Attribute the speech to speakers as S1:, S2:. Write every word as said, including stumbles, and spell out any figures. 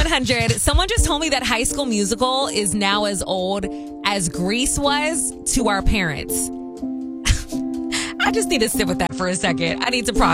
S1: hundred. Someone just told me that High School Musical is now as old as Grease was to our parents. I just need to sit with that for a second. I need to process.